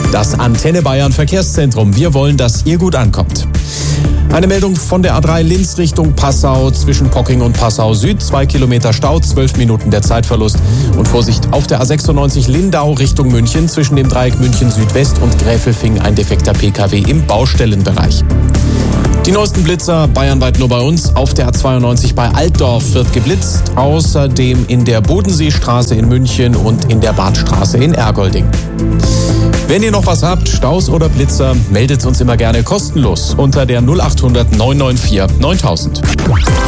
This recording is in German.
Das Antenne Bayern Verkehrszentrum. Wir wollen, dass ihr gut ankommt. Eine Meldung von der A3 Linz Richtung Passau zwischen Pocking und Passau Süd. 2 Kilometer Stau, 12 Minuten der Zeitverlust. Und Vorsicht auf der A96 Lindau Richtung München. Zwischen dem Dreieck München Südwest und Gräfelfing ein defekter PKW im Baustellenbereich. Die neuesten Blitzer bayernweit nur bei uns. Auf der A92 bei Altdorf wird geblitzt. Außerdem in der Bodenseestraße in München und in der Badstraße in Ergolding. Wenn ihr noch was habt, Staus oder Blitzer, meldet uns immer gerne kostenlos unter der 0800 994 9000.